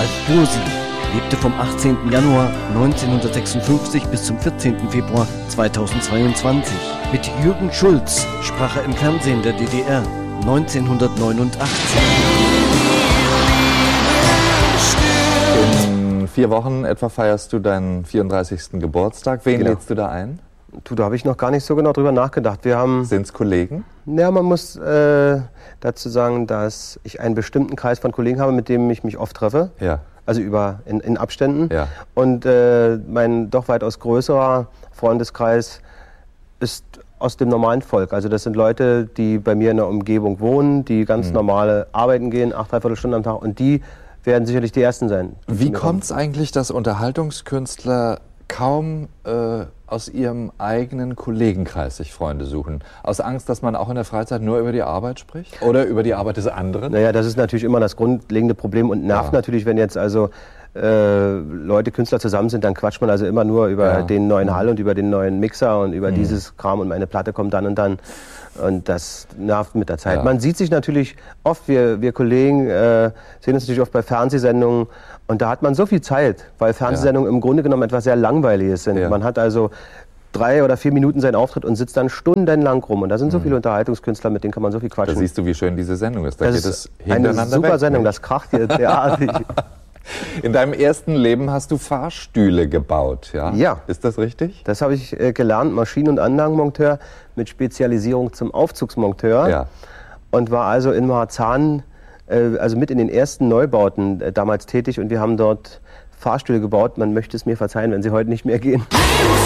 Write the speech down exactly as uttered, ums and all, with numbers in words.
Ralf Bursi lebte vom achtzehnten Januar neunzehnhundertsechsundfünfzig bis zum vierzehnten Februar zweitausendzweiundzwanzig. Mit Jürgen Schulz sprach er im Fernsehen der D D R neunzehnhundertneunundachtzig. In vier Wochen etwa feierst du deinen vierunddreißigsten Geburtstag. Wen Genau. lädst du da ein? Du, da habe ich noch gar nicht so genau drüber nachgedacht. Wir haben, Sind es Kollegen? ja, man muss äh, dazu sagen, dass ich einen bestimmten Kreis von Kollegen habe, mit dem ich mich oft treffe. Ja. Also über in, in Abständen. Ja. Und äh, mein doch weitaus größerer Freundeskreis ist aus dem normalen Volk. Also das sind Leute, die bei mir in der Umgebung wohnen, die ganz Mhm. normale arbeiten gehen, acht, dreiviertel Stunden am Tag. Und die werden sicherlich die Ersten sein. die Wie zu mir kommen. kommt es eigentlich, dass Unterhaltungskünstler kaum äh, aus ihrem eigenen Kollegenkreis sich Freunde suchen? Aus Angst, dass man auch in der Freizeit nur über die Arbeit spricht? Oder über die Arbeit des anderen? Naja, das ist natürlich immer das grundlegende Problem und nervt Ja. natürlich, wenn jetzt also äh, Leute, Künstler zusammen sind, dann quatscht man also immer nur über Ja. den neuen Hall und über den neuen Mixer und über Mhm. dieses Kram und meine Platte kommt dann und dann. Und das nervt mit der Zeit. Ja. Man sieht sich natürlich oft, wir, wir Kollegen äh, sehen uns natürlich oft bei Fernsehsendungen und da hat man so viel Zeit, weil Fernsehsendungen im Grunde genommen etwas sehr Langweiliges sind. Ja. Man hat also drei oder vier Minuten seinen Auftritt und sitzt dann stundenlang rum. Und da sind so viele Unterhaltungskünstler, mit denen kann man so viel Da quatschen. siehst du, wie schön diese Sendung ist. Da Das geht ist es eine hintereinander super weg, Sendung, nicht? das kracht hier derartig. In deinem ersten Leben hast du Fahrstühle gebaut, ja? Ja. Ist das richtig? Das habe ich äh, gelernt, Maschinen- und Anlagenmonteur mit Spezialisierung zum Aufzugsmonteur. Ja. Und war also in Marzahn, äh, also mit in den ersten Neubauten äh, damals tätig. Und wir haben dort Fahrstühle gebaut. Man möchte es mir verzeihen, wenn sie heute nicht mehr gehen.